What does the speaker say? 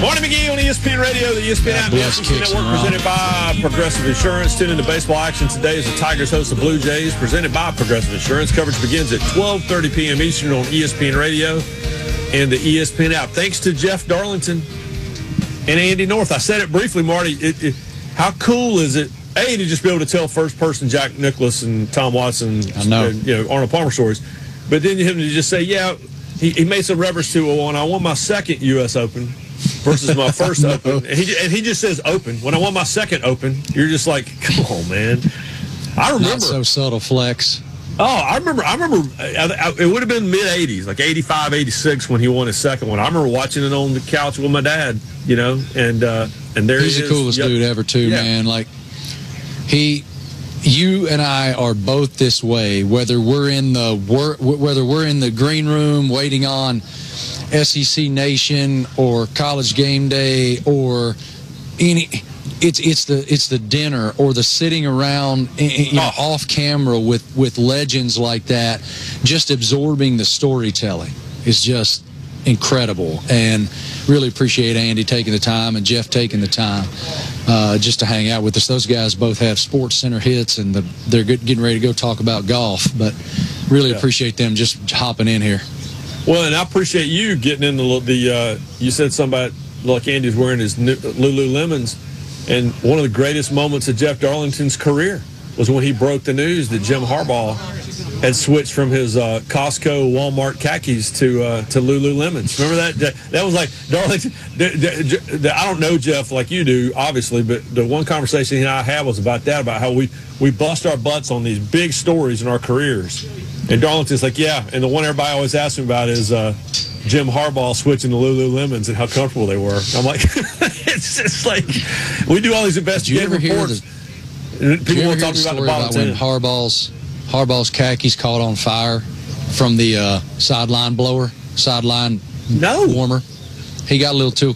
Morning McGee on ESPN Radio, the ESPN app, the SEC Network, presented by Progressive Insurance. Tune into baseball action today as the Tigers host the Blue Jays, presented by Progressive Insurance. Coverage begins at 12:30 p.m. Eastern on ESPN Radio and the ESPN app. Thanks to Jeff Darlington and Andy North. I said it briefly, Marty. How cool is it, A, to just be able to tell first-person Jack Nicklaus and Tom Watson, Arnold Palmer stories, but then him to just say, he made some reference to, when I won my second U.S. Open versus my first Open. And he just says Open. When I won my second Open, you're just like, come on, man. I remember. Not so subtle flex. Oh, I remember. It would have been mid-'80s, like 85, 86 when he won his second one. I remember watching it on the couch with my dad, and there He's the coolest dude ever, too, man. Like, you and I are both this way, whether we're in the green room waiting on SEC Nation or College Game Day or it's the dinner or the sitting around off camera with legends like that. Just absorbing the storytelling is just incredible, and really appreciate Andy taking the time and Jeff taking the time just to hang out with us. Those guys both have Sports Center hits, and they're getting ready to go talk about golf, but really appreciate them just hopping in here. Well, and I appreciate you getting into you said somebody like Andy's wearing his Lululemons, and one of the greatest moments of Jeff Darlington's career was when he broke the news that Jim Harbaugh had switched from his Costco, Walmart khakis to Lululemons. Remember that? That was like Darlington. I don't know Jeff like you do, obviously, but the one conversation he and I had was about that, about how we bust our butts on these big stories in our careers. And Darlington's like, yeah. And the one everybody always asks me about is Jim Harbaugh switching to Lululemons and how comfortable they were. I'm like, it's just like, we do all these investigative reports. People want to talk about the bottom 10. When Harbaugh's khakis caught on fire from the sideline warmer. He got a little too